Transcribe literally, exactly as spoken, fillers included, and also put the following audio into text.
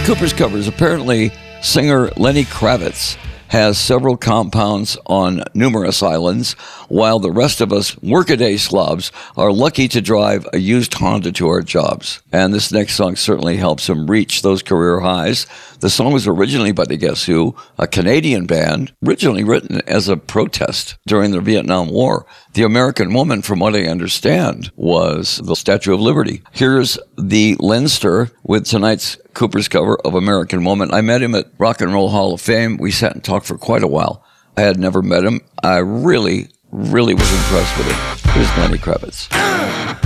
Cooper's Covers. Apparently, singer Lenny Kravitz has several compounds on numerous islands, while the rest of us workaday slobs are lucky to drive a used Honda to our jobs. And this next song certainly helps him reach those career highs. The song was originally by the Guess Who, a Canadian band, originally written as a protest during the Vietnam War. The American Woman, from what I understand, was the Statue of Liberty. Here's the Leinster with tonight's Cooper's cover of American Woman. I met him at Rock and Roll Hall of Fame. We sat and talked for quite a while. I had never met him. I really, really was impressed with him. Here's Lenny Kravitz.